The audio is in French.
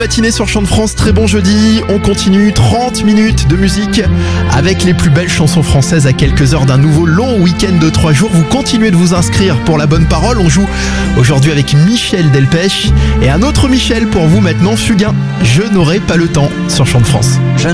Matinée sur Chant de France, très bon jeudi, on continue 30 minutes de musique avec les plus belles chansons françaises à quelques heures d'un nouveau long week-end de 3 jours. Vous continuez de vous inscrire pour la bonne parole, on joue aujourd'hui avec Michel Delpech et un autre Michel pour vous maintenant, Fugain, je n'aurai pas le temps sur Chant de France.